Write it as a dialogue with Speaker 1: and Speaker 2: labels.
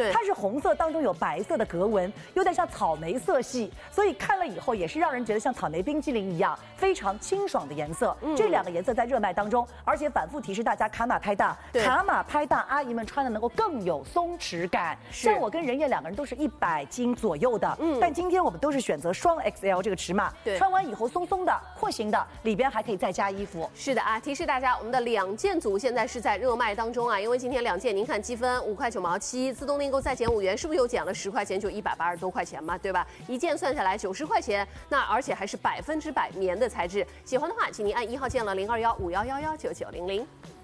Speaker 1: 对，它是红色当中有白色的格纹，有点像草莓色系，所以看了以后也是让人觉得像草莓冰淇淋一样非常清爽的颜色。这2个颜色在热卖当中，而且反复提示大家卡码拍大，卡码拍大，阿姨们穿的能够更有松弛感。像我跟任烨2个人都是100斤左右的，但今天我们都是选择双 XL 这个尺码，穿完以后松松的、廓形的，里边还可以再加衣服。
Speaker 2: 是的啊，提示大家，我们的2件组现在是在热卖当中啊，因为今天2件，您看积分5块9毛7，自动订购再减5元，是不是又减了10块钱，就180多块钱嘛，对吧？一件算下来90块钱，那而且还是100%棉的材质。喜欢的话，请您按1号键了0215111990。